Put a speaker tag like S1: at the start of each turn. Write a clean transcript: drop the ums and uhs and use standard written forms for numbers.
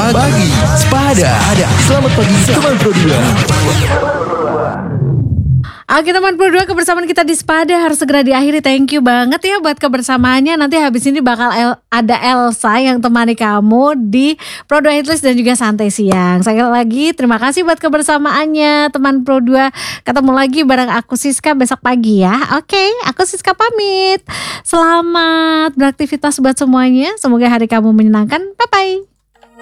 S1: Pagi Sepada. Selamat pagi teman Pro 2.
S2: Oke teman Pro 2, kebersamaan kita di Sepada harus segera diakhiri. Thank you banget ya buat kebersamaannya. Nanti habis ini bakal ada Elsa yang temani kamu di Pro 2 Hitlist dan juga Santai Siang. Sekali lagi terima kasih buat kebersamaannya teman Pro 2. Ketemu lagi bareng aku Siska besok pagi ya. Oke, aku Siska pamit. Selamat beraktivitas buat semuanya. Semoga hari kamu menyenangkan. Bye-bye.